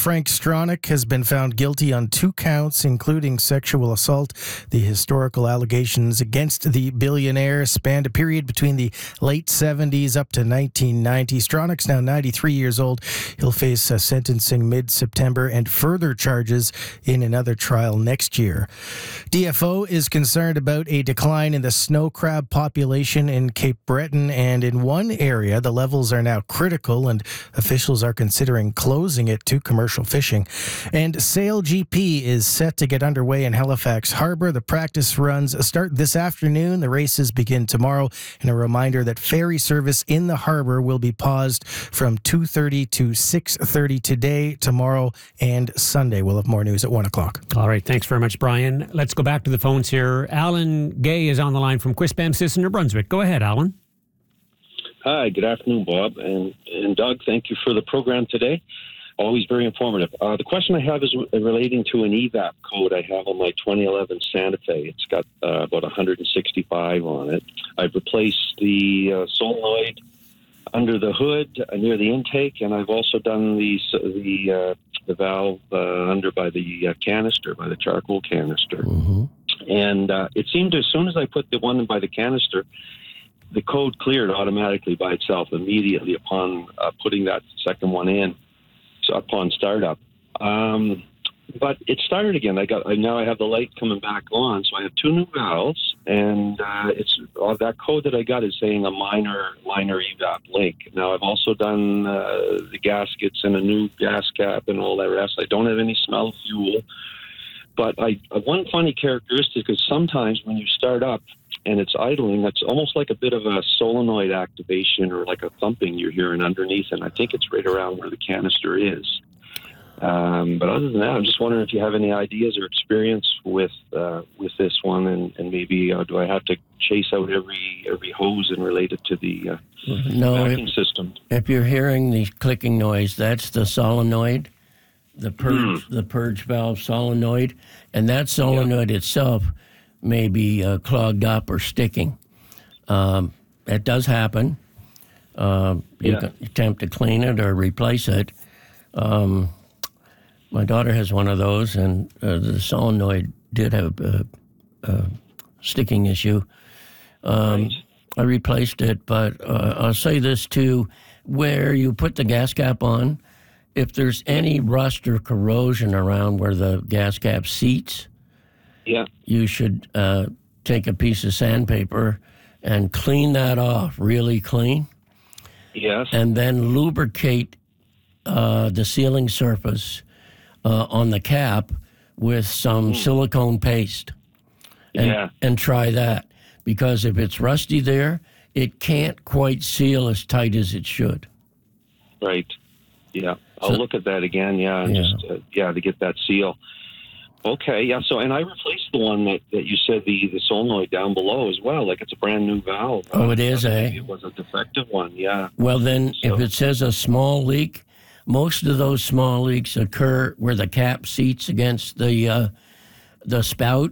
Frank Stronach has been found guilty on 2 counts, including sexual assault. The historical allegations against the billionaire spanned a period between the late 70s up to 1990. Stronach's now 93 years old. He'll face sentencing mid-September and further charges in another trial next year. DFO is concerned about a decline in the snow crab population in Cape Breton, and in one area, the levels are now critical, and officials are considering closing it to commercial fishing. And Sail GP is set to get underway in Halifax Harbour. The practice runs start this afternoon. The races begin tomorrow. And a reminder that ferry service in the harbour will be paused from 2:30 to 6:30 today, tomorrow, and Sunday. We'll have more news at 1 o'clock. All right. Thanks very much, Brian. Let's go back to the phones here. Alan Gay is on the line from Quispamsis in New Brunswick. Go ahead, Alan. Hi, good afternoon, Bob. And Doug, thank you for the program today. Always very informative. The question I have is relating to an EVAP code I have on my 2011 Santa Fe. It's got about 165 on it. I've replaced the solenoid under the hood near the intake, and I've also done the valve under by the canister, by the charcoal canister. Mm-hmm. And it seemed as soon as I put the one by the canister, the code cleared automatically by itself immediately upon putting that second one in. So upon startup, but it started again. Now I have the light coming back on, so I have 2 new valves, and it's that code that I got is saying a minor evap link. Now I've also done the gaskets and a new gas cap and all that rest. I don't have any smell of fuel, but one funny characteristic is sometimes when you start up and it's idling, that's almost like a bit of a solenoid activation or like a thumping you're hearing underneath, and I think it's right around where the canister is. But other than that, I'm just wondering if you have any ideas or experience with this one, and maybe do I have to chase out every hose and relate it to the vacuum system? If you're hearing the clicking noise, that's the solenoid, the purge valve solenoid, and that solenoid itself may be clogged up or sticking. It does happen. You can attempt to clean it or replace it. My daughter has one of those, and the solenoid did have a sticking issue. I replaced it, but I'll say this too, where you put the gas cap on, if there's any rust or corrosion around where the gas cap seats, you should take a piece of sandpaper and clean that off really clean. Yes. And then lubricate the sealing surface on the cap with some silicone paste. And try that. Because if it's rusty there, it can't quite seal as tight as it should. Right. Yeah. I'll look at that again, just to get that seal. Okay, yeah. So, and I replaced the one that you said the solenoid down below as well. Like it's a brand new valve. Oh, it is, eh? It was a defective one. Yeah. Well, then, if it says a small leak, most of those small leaks occur where the cap seats against the spout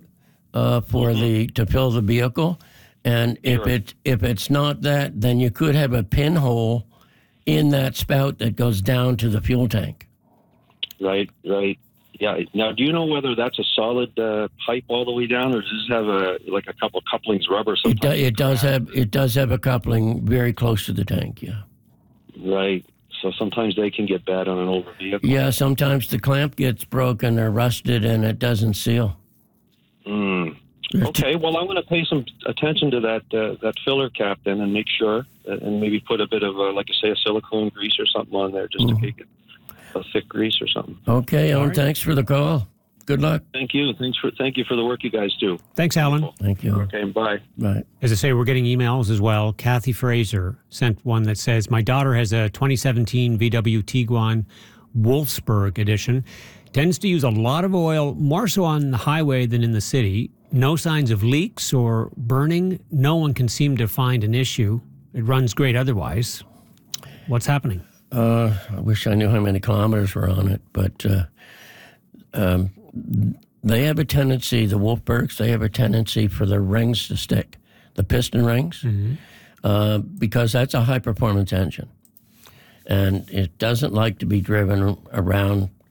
to fill the vehicle, and if it's not that, then you could have a pinhole in that spout that goes down to the fuel tank. Right. Yeah. Now, do you know whether that's a solid pipe all the way down, or does it have a couple of couplings, rubber? It does have a coupling very close to the tank. Yeah. Right. So sometimes they can get bad on an older vehicle. Yeah. Sometimes the clamp gets broken or rusted, and it doesn't seal. Okay. Well, I'm going to pay some attention to that filler cap then, and make sure, and maybe put a bit of like you say, a silicone grease or something on there, just to make it a thick grease or something. Okay, Alan. Right. Thanks for the call. Good luck. Thank you. Thank you for the work you guys do. Thanks, Alan. Thank you. Okay, bye. Bye. As I say, we're getting emails as well. Kathy Fraser sent one that says, my daughter has a 2017 VW Tiguan Wolfsburg edition. Tends to use a lot of oil, more so on the highway than in the city. No signs of leaks or burning. No one can seem to find an issue. It runs great otherwise. What's happening? I wish I knew how many kilometers were on it, but they have a tendency, the Wolfsburgs, they have a tendency for the rings to stick, the piston rings, because that's a high-performance engine. And it doesn't like to be driven around